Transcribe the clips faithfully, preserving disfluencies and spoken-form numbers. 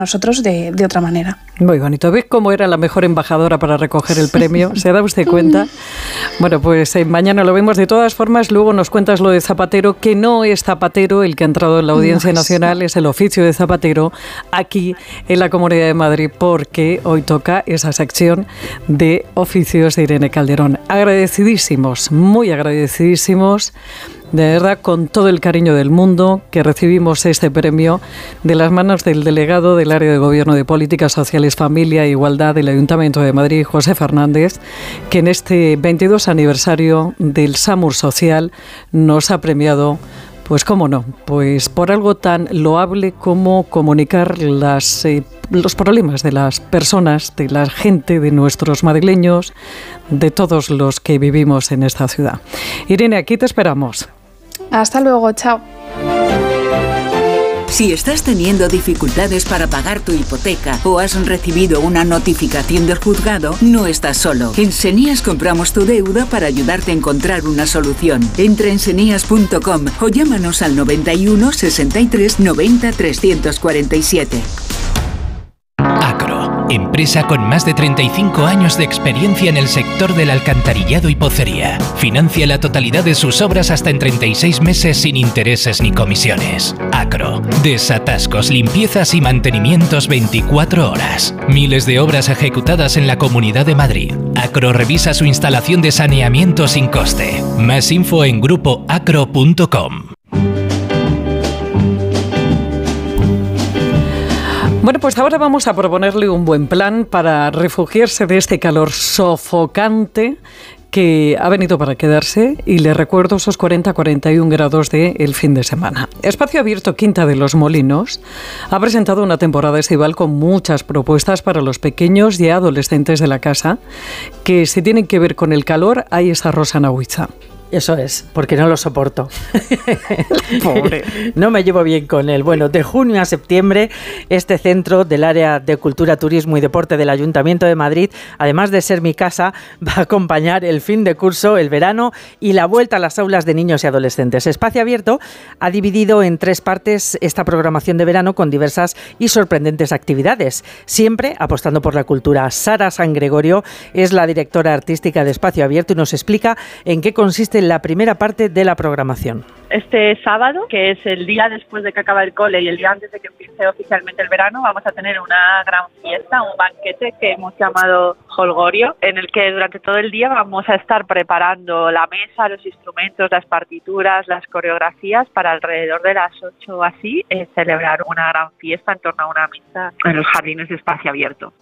nosotros de, de otra manera. Muy bonito. ¿Ves cómo era la mejor embajadora para recoger el premio? ¿Se da usted cuenta? Bueno, pues eh, mañana lo vemos. De todas formas, luego nos cuentas lo de zapatero, que no es zapatero el que ha entrado en la Audiencia Nacional, es el oficio de zapatero aquí en la Comunidad de Madrid, porque hoy toca esa sección de oficios de Irene Calderón. Agradecidísimos, muy agradecidísimos, de verdad, con todo el cariño del mundo, que recibimos este premio de las manos del delegado del Área de Gobierno de Políticas Sociales, Familia e Igualdad del Ayuntamiento de Madrid, José Fernández, que en este veintidós aniversario del SAMUR Social nos ha premiado, pues cómo no, pues por algo tan loable como comunicar las, eh, los problemas de las personas, de la gente, de nuestros madrileños, de todos los que vivimos en esta ciudad. Irene, aquí te esperamos. Hasta luego, chao. Si estás teniendo dificultades para pagar tu hipoteca o has recibido una notificación del juzgado, no estás solo. En Senías compramos tu deuda para ayudarte a encontrar una solución. Entra en senías punto com o llámanos al noventa y uno, sesenta y tres, noventa, trescientos cuarenta y siete. Acro, empresa con más de treinta y cinco años de experiencia en el sector del alcantarillado y pocería. Financia la totalidad de sus obras hasta en treinta y seis meses sin intereses ni comisiones. Acro, desatascos, limpiezas y mantenimientos veinticuatro horas. Miles de obras ejecutadas en la Comunidad de Madrid. Acro revisa su instalación de saneamiento sin coste. Más info en grupo acro punto com. Bueno, pues ahora vamos a proponerle un buen plan para refugiarse de este calor sofocante que ha venido para quedarse, y le recuerdo esos cuarenta a cuarenta y un grados del fin de semana. Espacio Abierto Quinta de los Molinos ha presentado una temporada estival con muchas propuestas para los pequeños y adolescentes de la casa, que si tienen que ver con el calor, hay esa Rosana Huiza. Eso es, porque no lo soporto. Pobre. No me llevo bien con él. Bueno, de junio a septiembre, este centro del área de Cultura, Turismo y Deporte del Ayuntamiento de Madrid, además de ser mi casa, va a acompañar el fin de curso, el verano y la vuelta a las aulas de niños y adolescentes. Espacio Abierto ha dividido en tres partes esta programación de verano con diversas y sorprendentes actividades, siempre apostando por la cultura. Sara San Gregorio es la directora artística de Espacio Abierto y nos explica en qué consiste la primera parte de la programación. Este sábado, que es el día después de que acaba el cole y el día antes de que empiece oficialmente el verano, vamos a tener una gran fiesta, un banquete que hemos llamado Holgorio, en el que durante todo el día vamos a estar preparando la mesa, los instrumentos, las partituras, las coreografías para alrededor de las ocho o así eh, celebrar una gran fiesta en torno a una misa en los jardines de Espacio Abierto.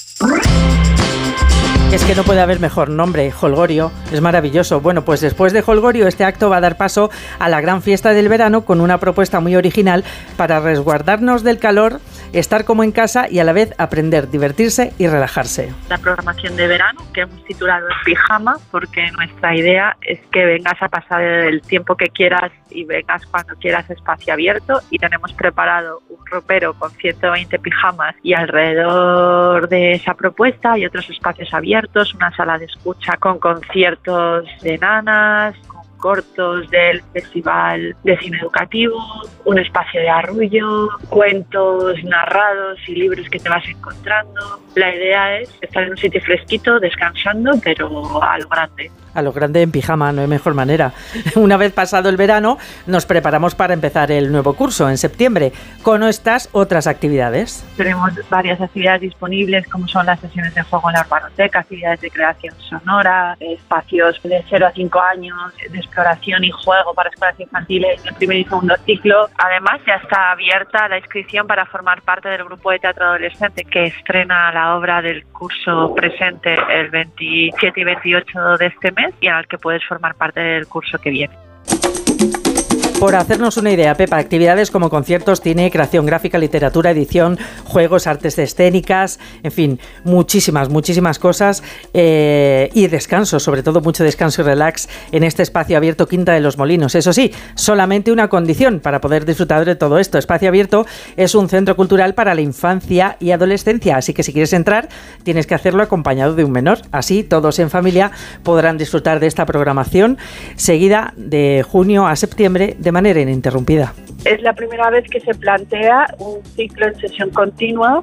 Es que no puede haber mejor nombre, Holgorio, es maravilloso. Bueno, pues después de Holgorio, este acto va a dar paso a la gran fiesta del verano con una propuesta muy original para resguardarnos del calor, estar como en casa y a la vez aprender, divertirse y relajarse. La programación de verano, que hemos titulado En Pijama, porque nuestra idea es que vengas a pasar el tiempo que quieras y vengas cuando quieras a Espacio Abierto, y tenemos preparado un ropero con ciento veinte pijamas y alrededor de esa propuesta hay otros espacios abiertos, una sala de escucha con conciertos de nanas, con cortos del Festival de Cine Educativo, un espacio de arrullo, cuentos narrados y libros que te vas encontrando. La idea es estar en un sitio fresquito, descansando, pero a lo grande. A lo grande en pijama, no hay mejor manera. Una vez pasado el verano, nos preparamos para empezar el nuevo curso en septiembre, con estas otras actividades. Tenemos varias actividades disponibles, como son las sesiones de juego en la urbanoteca, actividades de creación sonora, espacios de cero a cinco años, de exploración y juego para escuelas infantiles del primer y segundo ciclo. Además, ya está abierta la inscripción para formar parte del grupo de teatro adolescente que estrena la obra del curso presente el veintisiete y veintiocho de este mes, y al que puedes formar parte del curso que viene. Por hacernos una idea, Pepa, actividades como conciertos, cine, creación gráfica, literatura, edición, juegos, artes escénicas, en fin, muchísimas, muchísimas cosas eh, y descanso, sobre todo mucho descanso y relax en este Espacio Abierto Quinta de los Molinos. Eso sí, solamente una condición para poder disfrutar de todo esto. Espacio Abierto es un centro cultural para la infancia y adolescencia, así que si quieres entrar tienes que hacerlo acompañado de un menor. Así todos en familia podrán disfrutar de esta programación seguida de junio a septiembre de manera ininterrumpida. Es la primera vez que se plantea un ciclo en sesión continua